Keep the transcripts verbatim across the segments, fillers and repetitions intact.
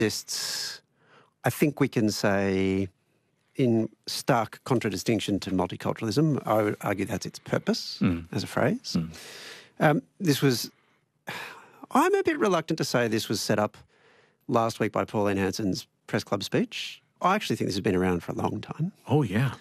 It's, I think we can say, in stark contradistinction to multiculturalism, I would argue that's its purpose mm. as a phrase. Mm. Um, this was, I'm a bit reluctant to say this was set up last week by Pauline Hanson's press club speech. I actually think this has been around for a long time. Oh, yeah.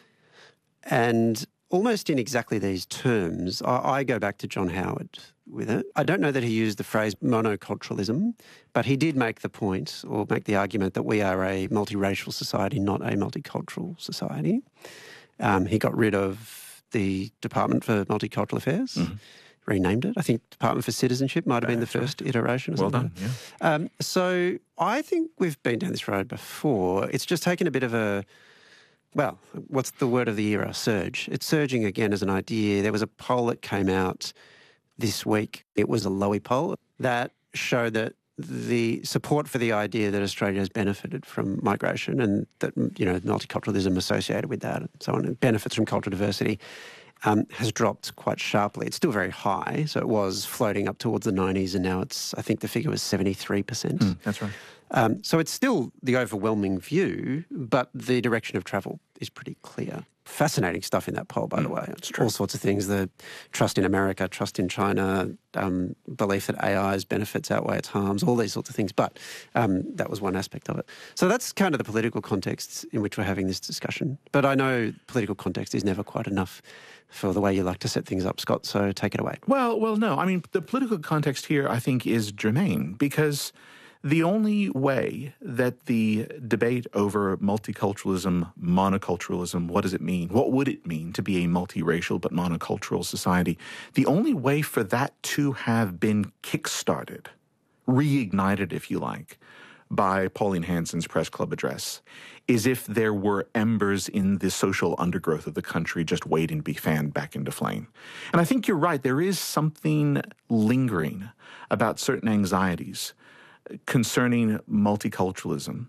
And almost in exactly these terms, I, I go back to John Howard with it. I don't know that he used the phrase monoculturalism, but he did make the point or make the argument that we are a multiracial society, not a multicultural society. Um, he got rid of the Department for Multicultural Affairs, mm-hmm. renamed it. I think Department for Citizenship might have been That's the first right. iteration. Or well something. done, yeah. Um, so I think we've been down this road before. It's just taken a bit of a, well, what's the word of the era? Surge. It's surging again as an idea. There was a poll that came out this week. It was a Lowy poll that showed that the support for the idea that Australia has benefited from migration and that, you know, multiculturalism associated with that and so on, and benefits from cultural diversity, um, has dropped quite sharply. It's still very high. So it was floating up towards the nineties and now it's, I think the figure was seventy-three percent. Mm, that's right. Um, so it's still the overwhelming view, but the direction of travel is pretty clear. Fascinating stuff in that poll, by mm, the way. It's true. All sorts of things, the trust in America, trust in China, um, belief that A I's benefits outweigh its harms, all these sorts of things. But um, that was one aspect of it. So that's kind of the political context in which we're having this discussion. But I know political context is never quite enough for the way you like to set things up, Scott, so take it away. Well, well, no. I mean, the political context here, I think, is germane because the only way that the debate over multiculturalism, monoculturalism, what does it mean? What would it mean to be a multiracial but monocultural society? The only way for that to have been kickstarted, reignited, if you like, by Pauline Hanson's press club address is if there were embers in the social undergrowth of the country just waiting to be fanned back into flame. And I think you're right. There is something lingering about certain anxieties concerning multiculturalism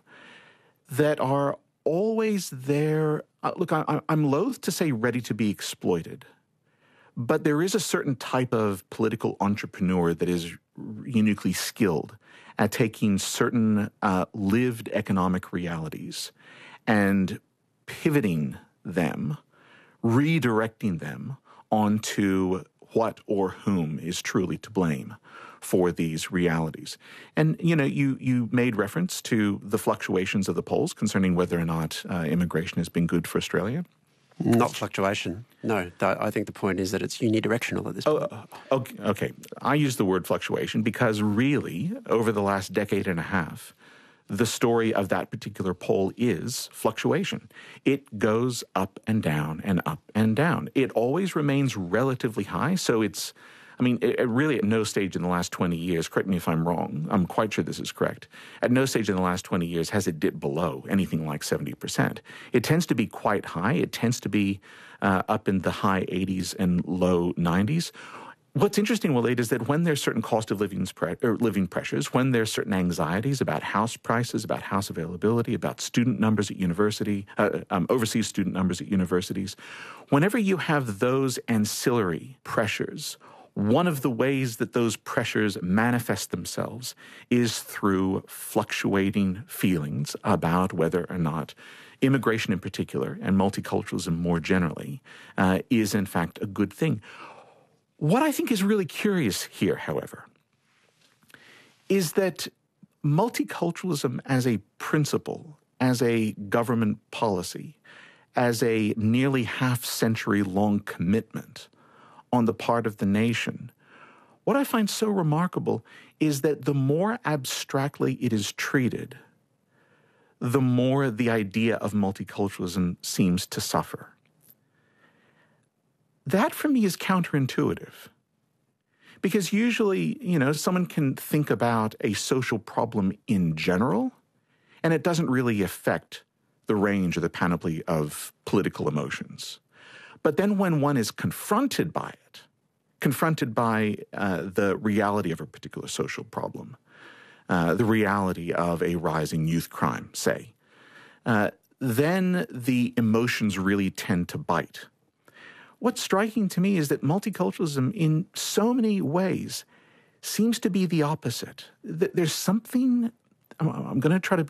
that are always there. Uh, look, I, I'm loath to say ready to be exploited, but there is a certain type of political entrepreneur that is uniquely skilled at taking certain uh, lived economic realities and pivoting them, redirecting them onto what or whom is truly to blame for these realities. And, you know, you, you made reference to the fluctuations of the polls concerning whether or not uh, immigration has been good for Australia. Not fluctuation. No, th- I think the point is that it's unidirectional at this point. Oh, okay, okay. I use the word fluctuation because really, over the last decade and a half, the story of that particular poll is fluctuation. It goes up and down and up and down. It always remains relatively high, so it's, I mean, it, it really at no stage in the last twenty years, correct me if I'm wrong, I'm quite sure this is correct, at no stage in the last twenty years has it dipped below anything like seventy percent. It tends to be quite high. It tends to be uh, up in the high eighties and low nineties. What's interesting, Waleed, is that when there's certain cost of living, or living pressures, when there's certain anxieties about house prices, about house availability, about student numbers at university, uh, um, overseas student numbers at universities, whenever you have those ancillary pressures, one of the ways that those pressures manifest themselves is through fluctuating feelings about whether or not immigration in particular, and multiculturalism more generally, uh, is in fact a good thing. What I think is really curious here, however, is that multiculturalism as a principle, as a government policy, as a nearly half-century-long commitment on the part of the nation, what I find so remarkable is that the more abstractly it is treated, the more the idea of multiculturalism seems to suffer. That, for me, is counterintuitive. Because usually, you know, someone can think about a social problem in general, and it doesn't really affect the range or the panoply of political emotions. But then when one is confronted by it, confronted by uh, the reality of a particular social problem, uh, the reality of a rising youth crime, say, uh, then the emotions really tend to bite. What's striking to me is that multiculturalism in so many ways seems to be the opposite. There's something I'm, I'm going to try to